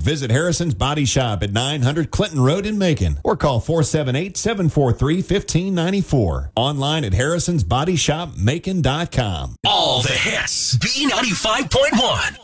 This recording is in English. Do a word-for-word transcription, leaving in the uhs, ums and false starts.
Visit Harrison's Body Shop at nine hundred Clinton Road in Macon or call four seven eight, seven four three, one five nine four. Online at harrisons body shop macon dot com. All the hits. B ninety-five point one.